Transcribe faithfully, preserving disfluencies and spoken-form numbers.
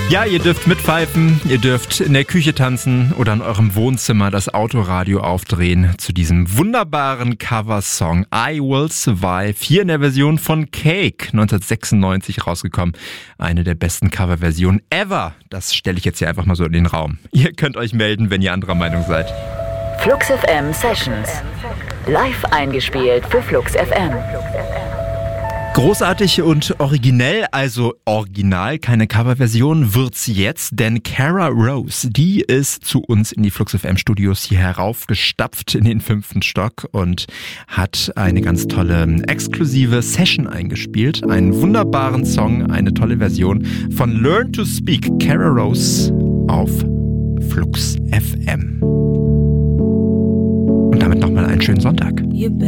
Ja, ihr dürft mitpfeifen, ihr dürft in der Küche tanzen oder in eurem Wohnzimmer das Autoradio aufdrehen zu diesem wunderbaren Coversong I Will Survive, hier in der Version von Cake, neunzehnhundertsechsundneunzig rausgekommen. Eine der besten Coverversionen ever. Das stelle ich jetzt hier einfach mal so in den Raum. Ihr könnt euch melden, wenn ihr anderer Meinung seid. Flux F M Sessions. Live eingespielt für Flux F M. Großartig und originell, also original, keine Coverversion, wird's jetzt, denn Cara Rose, die ist zu uns in die Flux F M Studios hier heraufgestapft in den fünften Stock und hat eine ganz tolle exklusive Session eingespielt, einen wunderbaren Song, eine tolle Version von Learn to Speak, Cara Rose auf Flux F M. Und damit nochmal einen schönen Sonntag.